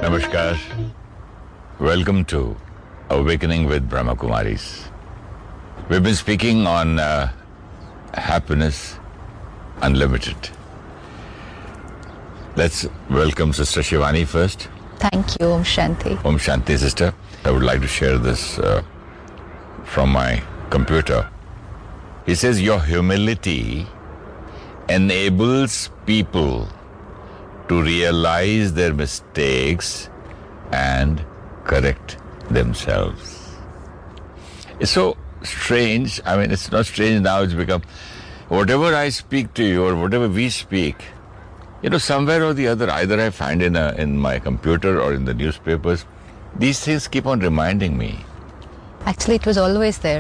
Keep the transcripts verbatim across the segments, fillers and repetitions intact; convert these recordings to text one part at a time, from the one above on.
Namaskar. Welcome to Awakening with Brahma Kumaris. We've been speaking on uh, happiness unlimited. Let's welcome Sister Shivani first. Thank you, Om Shanti. Om Shanti, sister. I would like to share this uh, from my computer. He says, your humility enables people to realize their mistakes and correct themselves. It's so strange. I mean, it's not strange now. It's become, whatever I speak to you or whatever we speak, you know, somewhere or the other, either I find in a, in my computer or in the newspapers, these things keep on reminding me. Actually, it was always there.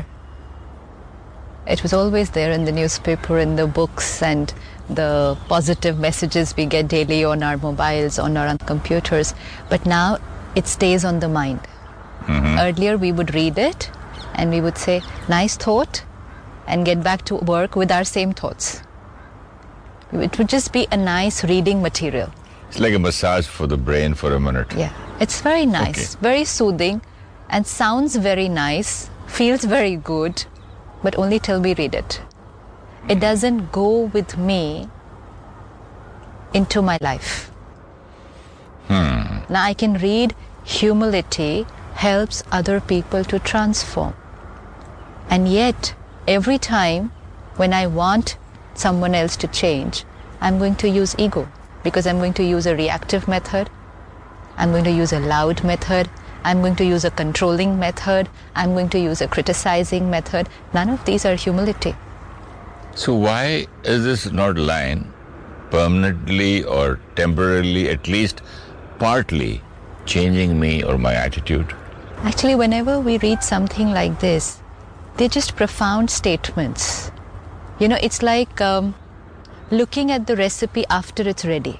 It was always there in the newspaper, in the books, and the positive messages we get daily on our mobiles, on our computers. But now it stays on the mind. Mm-hmm. Earlier we would read it and we would say, nice thought, and get back to work with our same thoughts. It would just be a nice reading material. It's like a massage for the brain for a minute. Yeah, it's very nice, okay. Very soothing, and sounds very nice, feels very good, but only till we read it. It doesn't go with me into my life. Hmm. Now I can read humility helps other people to transform. And yet, every time when I want someone else to change, I'm going to use ego, because I'm going to use a reactive method, I'm going to use a loud method, I'm going to use a controlling method, I'm going to use a criticizing method. None of these are humility. So why is this not line permanently or temporarily, at least partly, changing me or my attitude? Actually, whenever we read something like this, they're just profound statements. You know, it's like um, looking at the recipe after it's ready.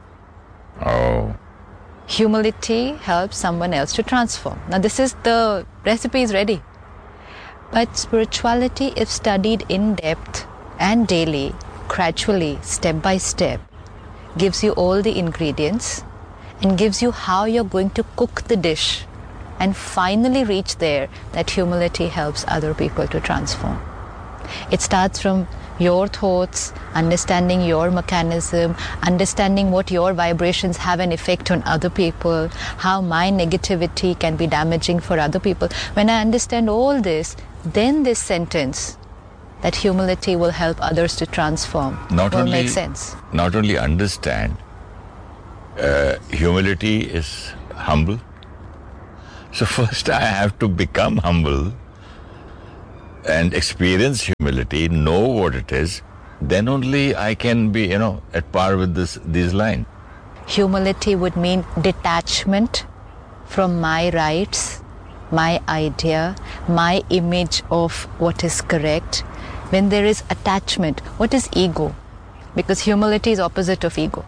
Oh. Humility helps someone else to transform. Now, this is the recipe is ready. But spirituality, if studied in depth and daily, gradually, step by step, gives you all the ingredients and gives you how you're going to cook the dish and finally reach there that humility helps other people to transform. It starts from your thoughts, understanding your mechanism, understanding what your vibrations have an effect on other people, how my negativity can be damaging for other people. When I understand all this, then this sentence, that humility will help others to transform, not will only, make sense. Not only understand, uh, humility is humble. So first I have to become humble and experience humility, know what it is, then only I can be, you know, at par with this these lines. Humility would mean detachment from my rights, my idea, my image of what is correct. When there is attachment, what is ego? Because humility is opposite of ego.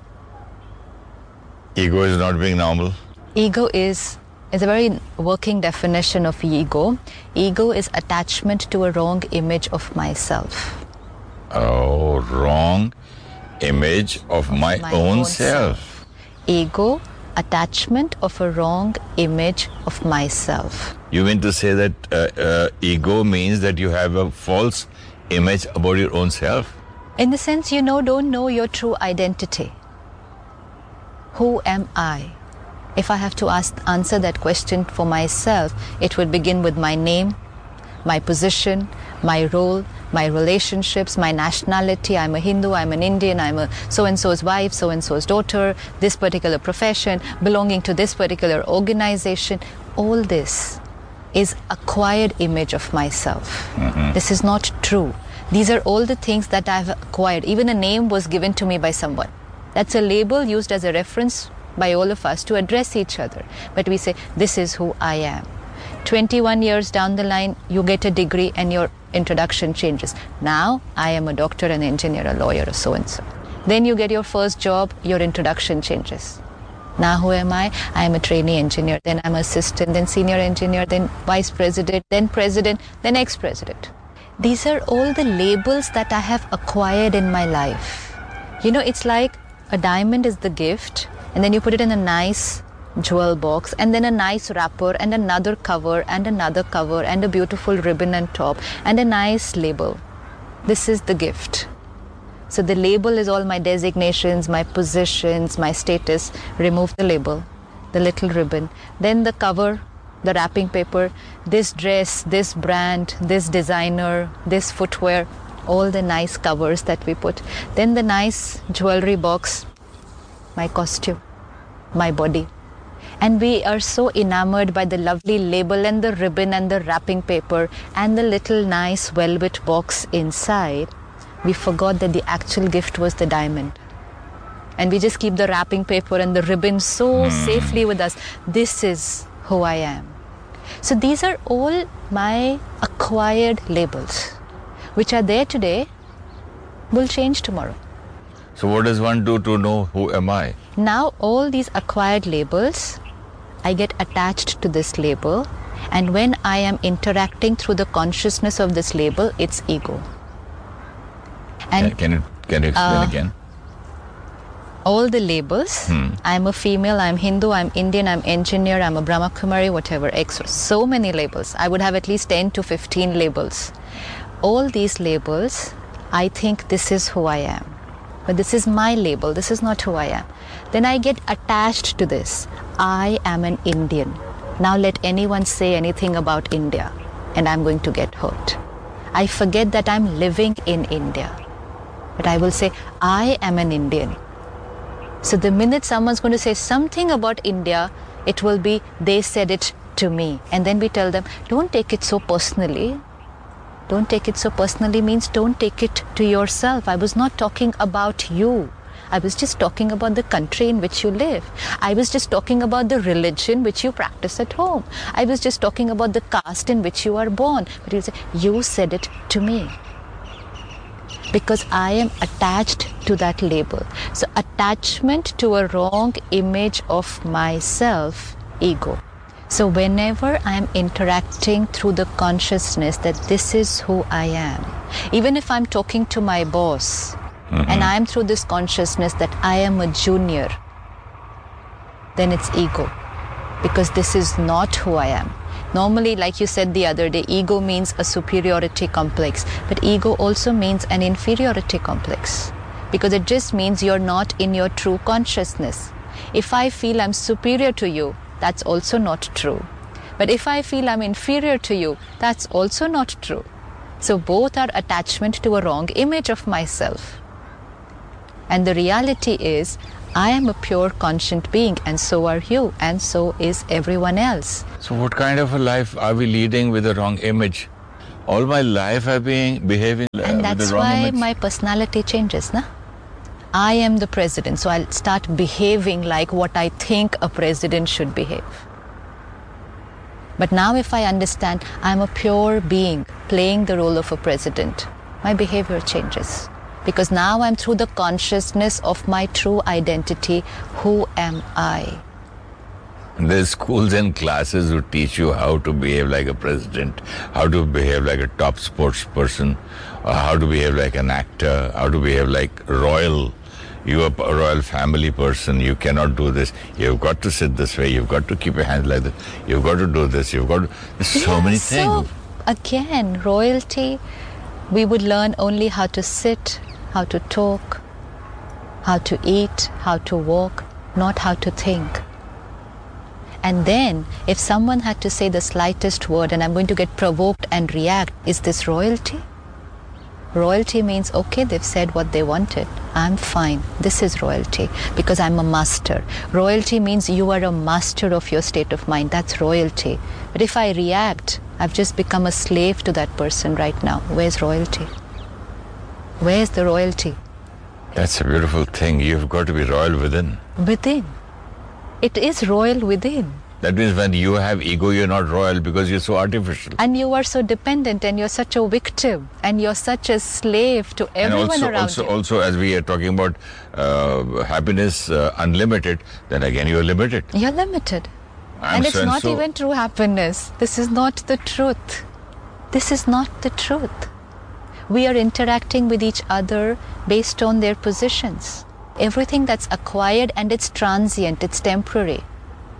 Ego is not being normal? Ego is, is a very working definition of ego. Ego is attachment to a wrong image of myself. Oh, wrong image of my, my own, own self. self. Ego, attachment of a wrong image of myself. You mean to say that uh, uh, ego means that you have a false image about your own self? In the sense, you know, don't know your true identity. Who am I? If I have to ask, answer that question for myself, it would begin with my name, my position, my role, my relationships, my nationality. I'm a Hindu, I'm an Indian, I'm a so-and-so's wife, so-and-so's daughter, this particular profession, belonging to this particular organization. All this is acquired image of myself. Mm-hmm. This is not true. These are all the things that I've acquired. Even a name was given to me by someone. That's a label used as a reference by all of us to address each other. But we say, this is who I am. twenty-one years down the line, you get a degree and your introduction changes. Now, I am a doctor, an engineer, a lawyer, or so-and-so. Then you get your first job, your introduction changes. Now who am I? I am a trainee engineer, then I'm assistant, then senior engineer, then vice president, then president, then ex-president. These are all the labels that I have acquired in my life. You know, it's like a diamond is the gift, and then you put it in a nice jewel box, and then a nice wrapper, and another cover, and another cover, and a beautiful ribbon on top, and a nice label. This is the gift. So the label is all my designations, my positions, my status. Remove the label, the little ribbon. Then the cover, the wrapping paper, this dress, this brand, this designer, this footwear, all the nice covers that we put. Then the nice jewelry box, my costume, my body. And we are so enamored by the lovely label and the ribbon and the wrapping paper and the little nice velvet box inside. We forgot that the actual gift was the diamond. And we just keep the wrapping paper and the ribbon so mm. safely with us. This is who I am. So these are all my acquired labels, which are there today, will change tomorrow. So what does one do to know who am I? Now all these acquired labels, I get attached to this label, and when I am interacting through the consciousness of this label, it's ego. And can you, can you explain uh, again? All the labels, hmm. I'm a female, I'm Hindu, I'm Indian, I'm engineer, I'm a Brahma Kumari, whatever, X, so many labels. I would have at least ten to fifteen labels. All these labels, I think this is who I am. But this is my label, this is not who I am. Then I get attached to this. I am an Indian. Now let anyone say anything about India, and I'm going to get hurt. I forget that I'm living in India. But I will say, I am an Indian. So the minute someone's going to say something about India, it will be, they said it to me. And then we tell them, don't take it so personally. Don't take it so personally means don't take it to yourself. I was not talking about you. I was just talking about the country in which you live. I was just talking about the religion which you practice at home. I was just talking about the caste in which you are born. But you say, you said it to me. Because I am attached to that label. So attachment to a wrong image of myself, ego. So whenever I am interacting through the consciousness that this is who I am, even if I'm talking to my boss, mm-hmm. and I am through this consciousness that I am a junior, then it's ego. Because this is not who I am. Normally, like you said the other day, ego means a superiority complex. But ego also means an inferiority complex. Because it just means you're not in your true consciousness. If I feel I'm superior to you, that's also not true. But if I feel I'm inferior to you, that's also not true. So both are attachment to a wrong image of myself. And the reality is, I am a pure conscient being, and so are you, and so is everyone else. So what kind of a life are we leading with a wrong image? All my life I've been behaving uh, and that's with the wrong why image. My personality changes, na? I am the president, so I'll start behaving like what I think a president should behave. But now if I understand I'm a pure being playing the role of a president, my behavior changes. Because now I'm through the consciousness of my true identity. Who am I? There's schools and classes who teach you how to behave like a president, how to behave like a top sports person, or how to behave like an actor, how to behave like royal. You are a royal family person, you cannot do this. You've got to sit this way, you've got to keep your hands like this, you've got to do this, you've got to... There's so yeah, many so, things. Again, royalty, we would learn only how to sit, how to talk, how to eat, how to walk, not how to think. And then, if someone had to say the slightest word and I'm going to get provoked and react, is this royalty? Royalty means, okay, they've said what they wanted. I'm fine. This is royalty because I'm a master. Royalty means you are a master of your state of mind. That's royalty. But if I react, I've just become a slave to that person right now. Where's royalty? Where's the royalty? That's a beautiful thing. You've got to be royal within. Within. It is royal within. That means when you have ego, you're not royal because you're so artificial. And you are so dependent and you're such a victim and you're such a slave to everyone and also, around also, you. Also, as we are talking about uh, happiness uh, unlimited, then again you're limited. You're limited. I'm and it's so not so. even true happiness. This is not the truth. This is not the truth. We are interacting with each other based on their positions. Everything that's acquired and it's transient, it's temporary.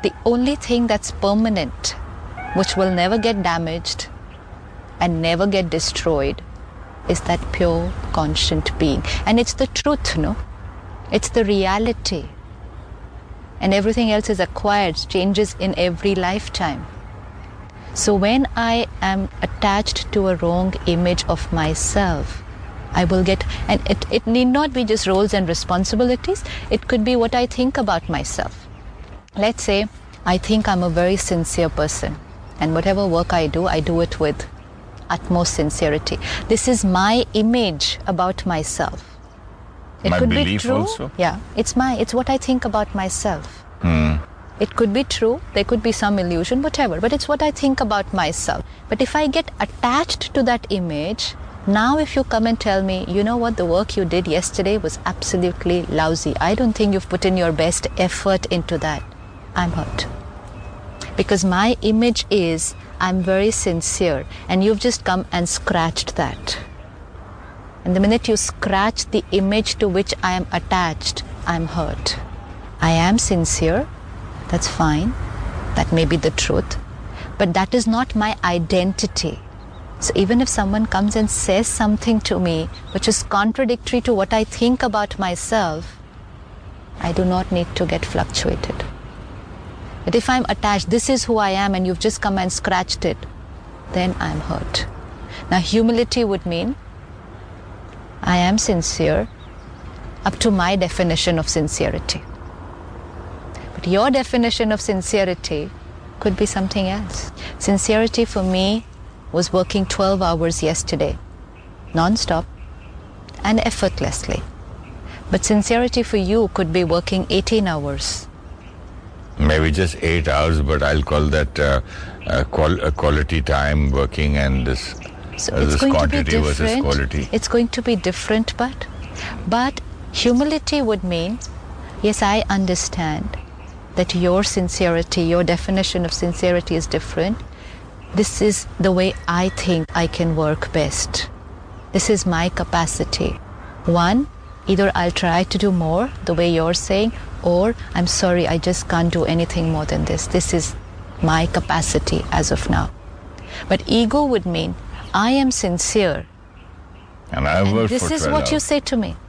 The only thing that's permanent, which will never get damaged and never get destroyed, is that pure, conscient being. And it's the truth, no? It's the reality. And everything else is acquired, changes in every lifetime. So when I am attached to a wrong image of myself, I will get, and it, it need not be just roles and responsibilities, it could be what I think about myself. Let's say I think I'm a very sincere person, and whatever work I do, I do it with utmost sincerity. This is my image about myself. It my could be belief true. Also? Yeah, it's my, it's what I think about myself. Hmm. It could be true, there could be some illusion, whatever, but it's what I think about myself. But if I get attached to that image, now if you come and tell me, you know what, the work you did yesterday was absolutely lousy, I don't think you've put in your best effort into that, I'm hurt. Because my image is, I'm very sincere, and you've just come and scratched that. And the minute you scratch the image to which I am attached, I'm hurt. I am sincere, that's fine, that may be the truth, but that is not my identity. So even if someone comes and says something to me which is contradictory to what I think about myself, I do not need to get fluctuated. But if I'm attached, this is who I am, and you've just come and scratched it, then I'm hurt. Now humility would mean I am sincere up to my definition of sincerity. But your definition of sincerity could be something else. Sincerity for me was working twelve hours yesterday, non-stop and effortlessly. But sincerity for you could be working eighteen hours. Maybe just eight hours, but I'll call that uh, uh, qual- uh, quality time working, and this, So uh, it's this going to be quantity versus different. quality. It's going to be different, but but humility would mean, yes, I understand that your sincerity, your definition of sincerity is different. This is the way I think I can work best. This is my capacity. One, either I'll try to do more, the way you're saying, or I'm sorry, I just can't do anything more than this. This is my capacity as of now. But ego would mean, I am sincere. And I've And worked this for is twelve what you hours. say to me.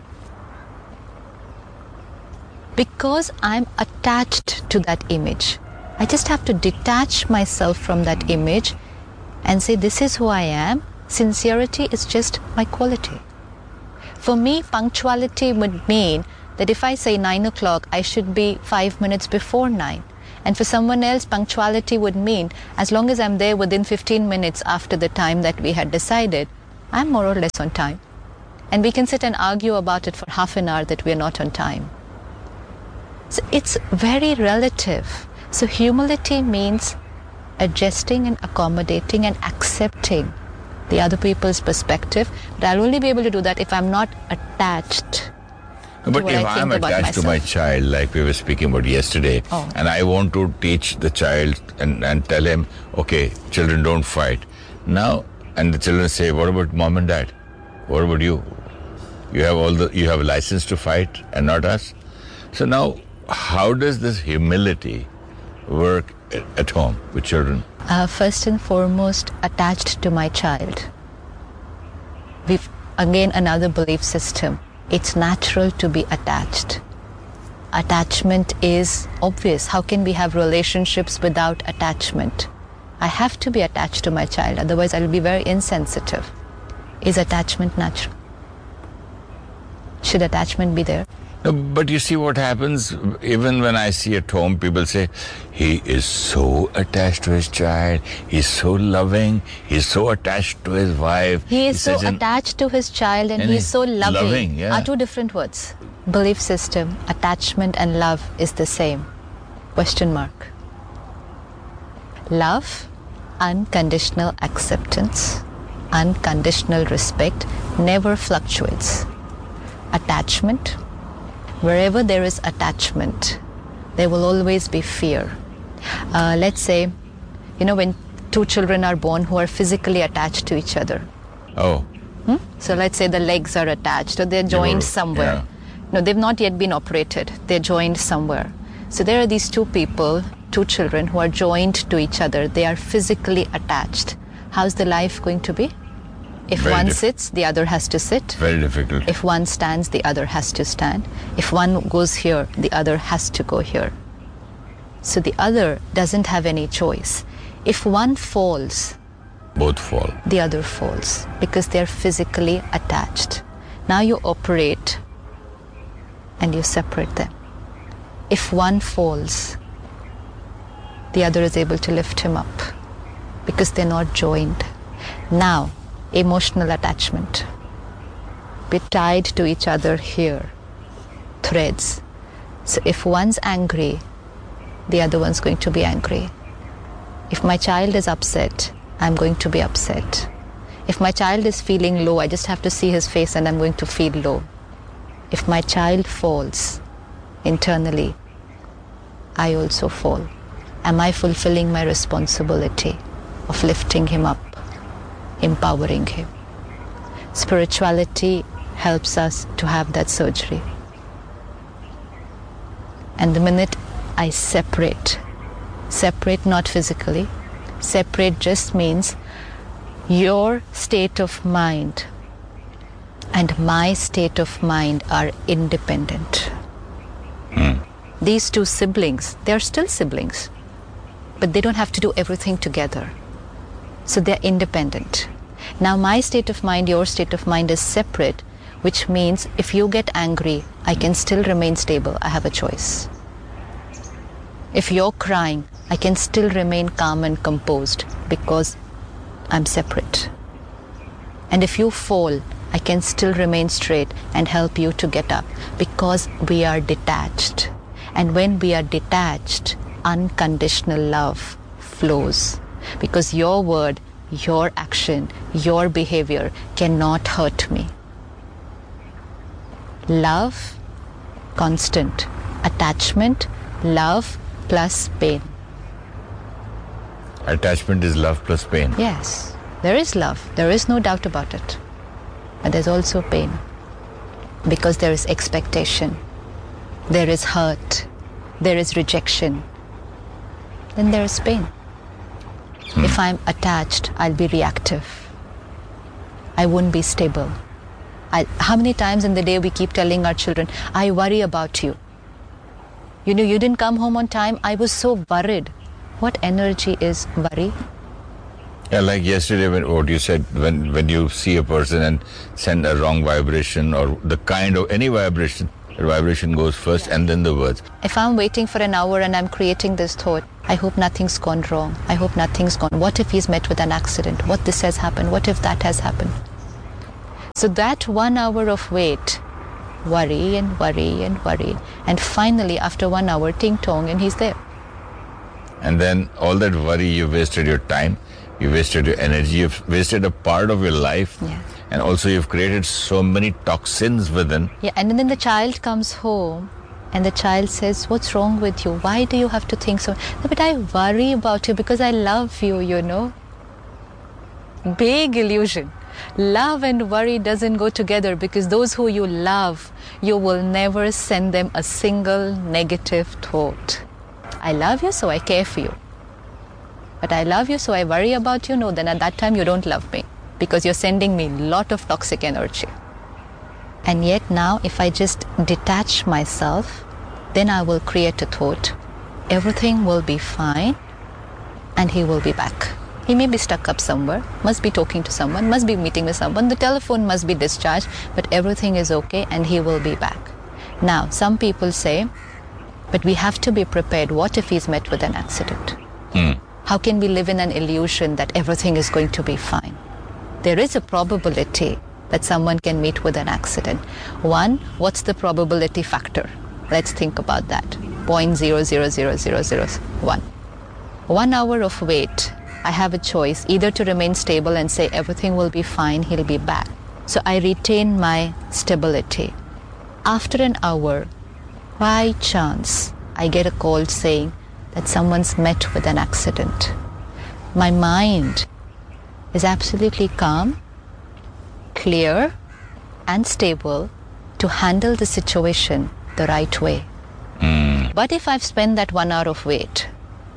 Because I'm attached to that image. I just have to detach myself from that image and say, this is who I am. Sincerity is just my quality. For me, punctuality would mean that if I say nine o'clock, I should be five minutes before nine. And for someone else, punctuality would mean as long as I'm there within fifteen minutes after the time that we had decided, I'm more or less on time. And we can sit and argue about it for half an hour that we're not on time. So it's very relative. So humility means adjusting and accommodating and accepting the other people's perspective. But I'll only be able to do that if I'm not attached. But what if I think I'm about attached to my myself. child, like we were speaking about yesterday, Oh. and I want to teach the child and, and tell him, okay, children don't fight. Now, and the children say, what about mom and dad? What about you? You have all the, you have a license to fight and not us? So now, how does this humility work at, at home with children? Uh, first and foremost, attached to my child. We've, again, another belief system. It's natural to be attached. Attachment is obvious. How can we have relationships without attachment? I have to be attached to my child, otherwise I'll be very insensitive. Is attachment natural? Should attachment be there? No, but you see what happens, even when I see at home, people say, he is so attached to his child, he's so loving, he's so attached to his wife. He is so says in- attached to his child and, And he is he's so loving. loving, yeah. Are two different words. Belief system, attachment and love is the same. Question mark. Love, unconditional acceptance, unconditional respect, never fluctuates. Attachment, wherever there is attachment, there will always be fear. Uh, let's say, you know, when two children are born who are physically attached to each other. Oh, Hmm? So let's say the legs are attached or they're joined were- somewhere. yeah. No, they've not yet been operated. They're joined somewhere. So there are these two people two children who are joined to each other, they are physically attached. How's the life going to be? If Very one diff- sits, the other has to sit. Very difficult. If one stands, the other has to stand. If one goes here, the other has to go here. So the other doesn't have any choice. If one falls, Both fall. the other falls because they're physically attached. Now you operate and you separate them. If one falls, the other is able to lift him up because they're not joined. Now, emotional attachment. Be tied to each other here, threads. So if one's angry, the other one's going to be angry. If my child is upset, I'm going to be upset. If my child is feeling low, I just have to see his face and I'm going to feel low. If my child falls internally, I also fall. Am I fulfilling my responsibility of lifting him up, empowering him? Spirituality helps us to have that surgery. And the minute I separate, separate not physically, separate just means your state of mind and my state of mind are independent. Mm. These two siblings, they're still siblings, but they don't have to do everything together. So they're independent. Now my state of mind, your state of mind is separate, which means if you get angry, I can still remain stable. I have a choice. If you're crying, I can still remain calm and composed because I'm separate. And if you fall, I can still remain straight and help you to get up because we are detached. And when we are detached, unconditional love flows because your word, your action, your behavior cannot hurt me. Love, constant. Attachment, love plus pain. Attachment is love plus pain. Yes, there is love. There is no doubt about it. But there's also pain because there is expectation. There is hurt. There is rejection. Then there is pain. Hmm. If I'm attached, I'll be reactive. I won't be stable. I, how many times in the day we keep telling our children, I worry about you. You know, you didn't come home on time. I was so worried. What energy is worry? Yeah, like yesterday when what you said, when, when you see a person and send a wrong vibration or the kind of any vibration, the vibration goes first and then the words. If I'm waiting for an hour and I'm creating this thought, I hope nothing's gone wrong. I hope nothing's gone. What if he's met with an accident? What this has happened? What if that has happened? So that one hour of wait, worry and worry and worry. And finally, after one hour, ting tong, and he's there. And then all that worry, you wasted your time, you wasted your energy, you've wasted a part of your life. Yeah. And also you've created so many toxins within. Yeah, and then the child comes home and the child says, what's wrong with you? Why do you have to think so? No, but I worry about you because I love you, you know. Big illusion. Love and worry doesn't go together because those who you love, you will never send them a single negative thought. I love you, so I care for you. But I love you, so I worry about you. No, then at that time you don't love me because you're sending me a lot of toxic energy. And yet now, if I just detach myself, then I will create a thought. Everything will be fine and he will be back. He may be stuck up somewhere, must be talking to someone, must be meeting with someone, the telephone must be discharged, but everything is okay and he will be back. Now, some people say, but we have to be prepared. What if he's met with an accident? Mm. How can we live in an illusion that everything is going to be fine? There is a probability that someone can meet with an accident. One, what's the probability factor? Let's think about that. zero point zero zero zero zero zero one. One hour of wait, I have a choice either to remain stable and say everything will be fine, he'll be back. So I retain my stability. After an hour, by chance, I get a call saying that someone's met with an accident. My mind is absolutely calm, clear, and stable to handle the situation the right way. Mm. But if I've spent that one hour of wait,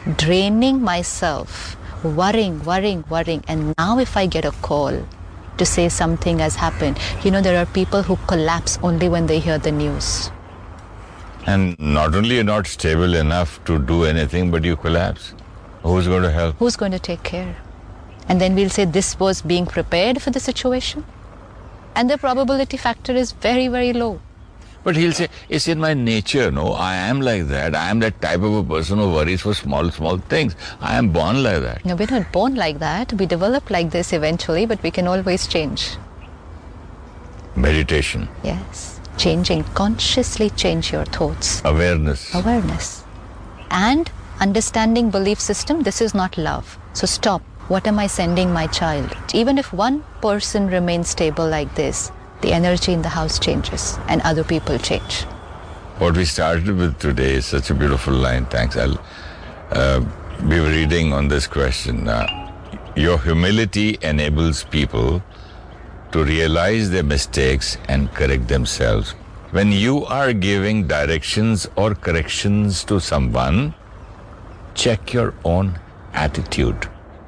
draining myself, worrying, worrying, worrying. And now if I get a call to say something has happened, you know, there are people who collapse only when they hear the news. And not only you're not stable enough to do anything, but you collapse. Who's going to help? Who's going to take care? And then we'll say this was being prepared for the situation. And the probability factor is very, very low. But he'll say, it's in my nature, no? I am like that. I am that type of a person who worries for small, small things. I am born like that. No, we're not born like that. We develop like this eventually, but we can always change. Meditation. Yes. Changing. Consciously change your thoughts. Awareness. Awareness. And understanding belief system, this is not love. So stop. What am I sending my child? Even if one person remains stable like this, the energy in the house changes and other people change. What we started with today is such a beautiful line. Thanks. I'll uh, be reading on this question. Uh, your humility enables people to realize their mistakes and correct themselves. When you are giving directions or corrections to someone, check your own attitude.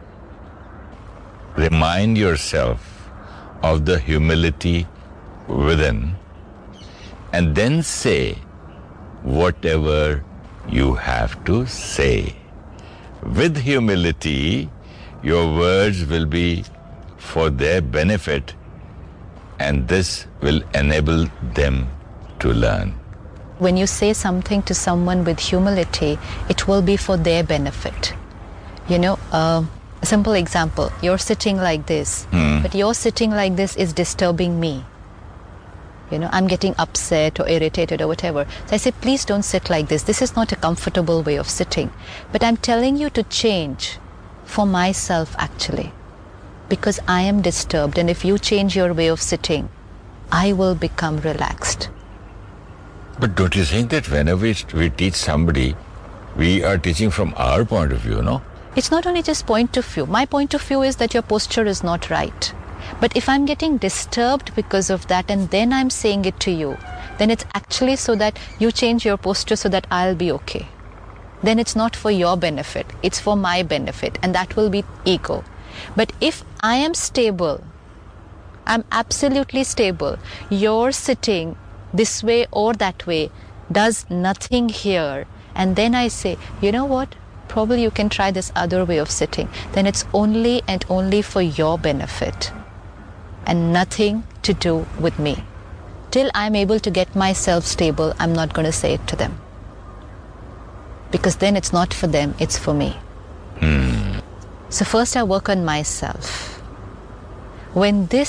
Remind yourself of the humility within, and then say whatever you have to say. With humility, your words will be for their benefit, and this will enable them to learn. When you say something to someone with humility, it will be for their benefit. You know, uh, a simple example, you're sitting like this, Hmm. but your sitting like this is disturbing me. You know, I'm getting upset or irritated or whatever. So I say, please don't sit like this. This is not a comfortable way of sitting. But I'm telling you to change for myself actually. Because I am disturbed, and if you change your way of sitting, I will become relaxed. But don't you think that whenever we, we teach somebody, we are teaching from our point of view, no? It's not only just point of view. My point of view is that your posture is not right. But if I'm getting disturbed because of that and then I'm saying it to you, then it's actually so that you change your posture so that I'll be okay. Then it's not for your benefit, it's for my benefit, and that will be ego. But if I am stable, I'm absolutely stable, you're sitting this way or that way does nothing here, and then I say, you know what? Probably you can try this other way of sitting. Then it's only and only for your benefit and nothing to do with me. Till I'm able to get myself stable, I'm not going to say it to them. Because then it's not for them, it's for me. Hmm. So first I work on myself. When this